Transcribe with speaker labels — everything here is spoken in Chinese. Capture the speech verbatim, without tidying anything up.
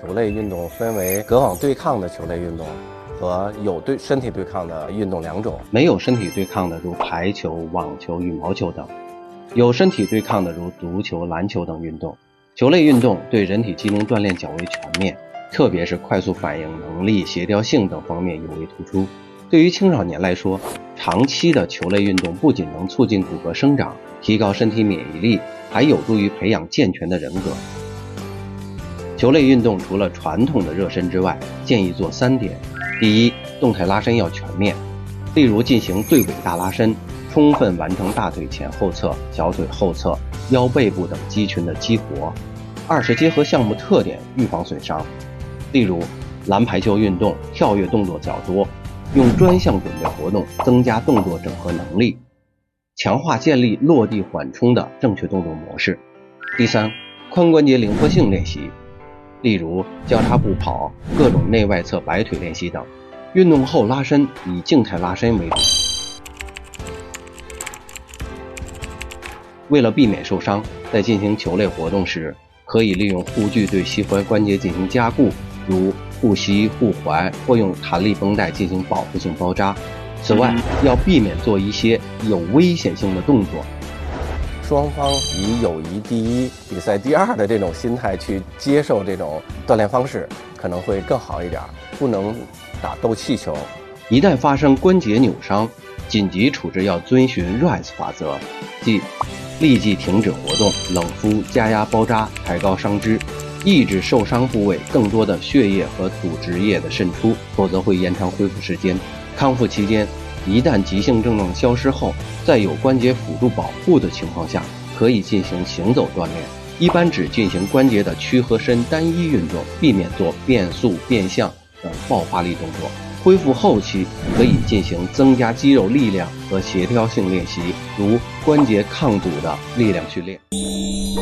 Speaker 1: 球类运动分为隔网对抗的球类运动和有对身体对抗的运动两种。
Speaker 2: 没有身体对抗的如排球、网球、羽毛球等，有身体对抗的如足球、篮球等运动。球类运动对人体机能锻炼较为全面，特别是快速反应能力、协调性等方面尤为突出。对于青少年来说，长期的球类运动不仅能促进骨骼生长，提高身体免疫力，还有助于培养健全的人格。球类运动除了传统的热身之外，建议做三点。第一，动态拉伸要全面，例如进行对尾大拉伸，充分完成大腿前后侧、小腿后侧、腰背部等肌群的激活。二是结合项目特点预防损伤，例如篮排球运动跳跃动作较多，用专项准备活动增加动作整合能力，强化建立落地缓冲的正确动作模式。第三，髋关节灵活性练习，例如交叉步跑、各种内外侧摆腿练习等。运动后拉伸以静态拉伸为主。为了避免受伤，在进行球类活动时，可以利用护具对膝踝关节进行加固，如护膝、护踝，或用弹力绷带进行保护性包扎。此外，要避免做一些有危险性的动作。
Speaker 1: 双方以友谊第一、比赛第二的这种心态去接受这种锻炼方式，可能会更好一点。不能打斗气球。
Speaker 2: 一旦发生关节扭伤，紧急处置要遵循 R I S E 法则，即立即停止活动，冷敷、加压包扎，抬高伤肢，抑制受伤部位更多的血液和组织液的渗出，否则会延长恢复时间。康复期间，一旦急性症状消失后，在有关节辅助保护的情况下，可以进行行走锻炼，一般只进行关节的屈和伸单一运动，避免做变速、变向等爆发力动作。恢复后期可以进行增加肌肉力量和协调性练习，如关节抗阻的力量训练。